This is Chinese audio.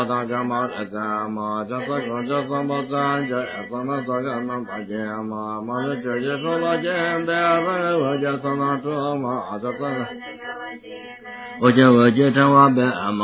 大家嘛在嘛，这个这什么咱这什么这个那大姐嘛，嘛这这些说了见的，我这什么这嘛这个，我这成我白嘛。